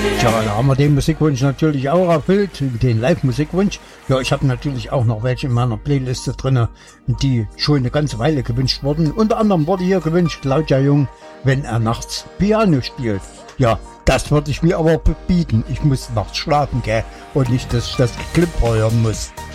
Tja, da haben wir den Musikwunsch natürlich auch erfüllt, den Live-Musikwunsch. Ja, ich habe natürlich auch noch welche in meiner Playliste drinne, die schon eine ganze Weile gewünscht wurden. Unter anderem wurde hier gewünscht, Claudia Jung, wenn er nachts Piano spielt. Ja, das würde ich mir aber bieten. Ich muss nachts schlafen, gell? Und nicht, dass ich das Clip hören muss.